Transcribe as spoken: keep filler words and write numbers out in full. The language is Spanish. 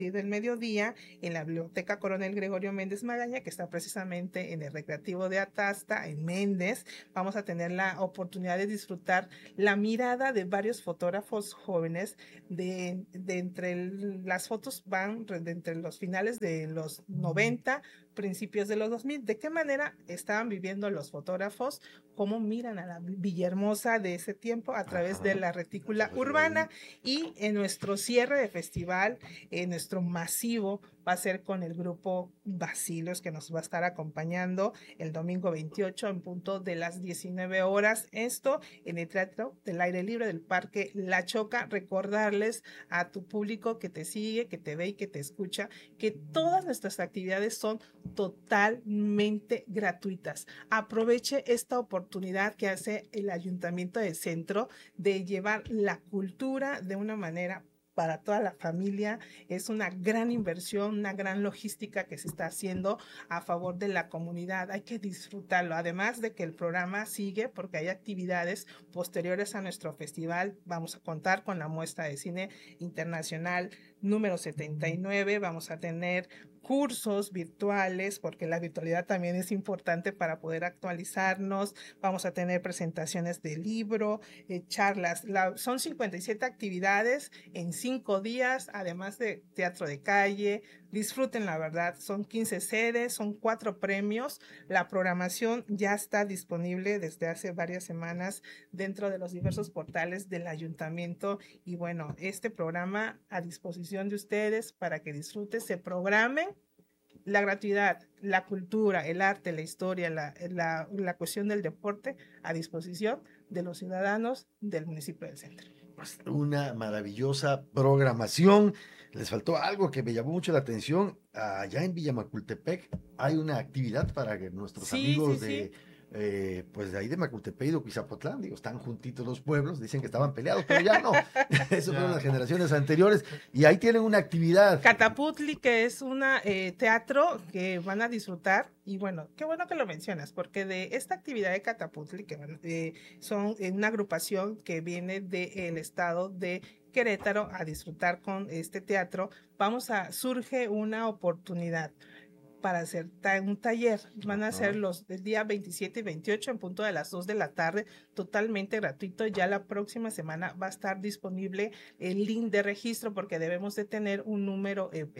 del mediodía en la Biblioteca Coronel Gregorio Méndez Magaña, que está precisamente en el Recreativo de Atasta, en Méndez. Vamos a tener la oportunidad de disfrutar la mirada de varios fotógrafos jóvenes. De, de entre el, las fotos van de entre los finales de los noventa, principios de los dos mil. ¿De qué manera estaban viviendo los fotógrafos? ¿Cómo miran a la Villahermosa de ese tiempo a través Ajá. de la retícula urbana? Y en nuestro cierre de festival, en nuestro masivo, va a ser con el grupo Bacilos, que nos va a estar acompañando el domingo veintiocho en punto de las diecinueve horas. Esto en el Teatro del Aire Libre del Parque La Choca. Recordarles a tu público que te sigue, que te ve y que te escucha, que todas nuestras actividades son totalmente gratuitas. Aproveche esta oportunidad que hace el Ayuntamiento del Centro de llevar la cultura de una manera para toda la familia. Es una gran inversión, una gran logística que se está haciendo a favor de la comunidad. Hay que disfrutarlo, además de que el programa sigue porque hay actividades posteriores a nuestro festival. Vamos a contar con la muestra de cine internacional número setenta y nueve, vamos a tener cursos virtuales, porque la virtualidad también es importante para poder actualizarnos. Vamos a tener presentaciones de libro, eh, charlas. La, son cincuenta y siete actividades en cinco días, además de teatro de calle. Disfruten, la verdad, son quince sedes, son cuatro premios. La programación ya está disponible desde hace varias semanas dentro de los diversos portales del ayuntamiento. Y bueno, este programa a disposición de ustedes para que disfruten, se programen. La gratuidad, la cultura, el arte, la historia, la, la, la cuestión del deporte a disposición de los ciudadanos del municipio del Centro. Pues una maravillosa programación. Les faltó algo que me llamó mucho la atención. Allá en Villamacultepec hay una actividad para que nuestros sí, amigos sí, de, sí. eh, pues de ahí de Macultepec y de Cuizapotlán, digo, están juntitos los pueblos, dicen que estaban peleados, pero ya no. Eso fueron las generaciones anteriores. Y ahí tienen una actividad. Cataputli, que es un eh, teatro que van a disfrutar. Y bueno, qué bueno que lo mencionas, porque de esta actividad de Cataputli, que van, eh, son eh, una agrupación que viene del estado de Querétaro a disfrutar con este teatro, vamos a, surge una oportunidad para hacer ta un taller. Van a ser los del día veintisiete y veintiocho en punto de las dos de la tarde, totalmente gratuito. Ya la próxima semana va a estar disponible el link de registro porque debemos de tener un número eh,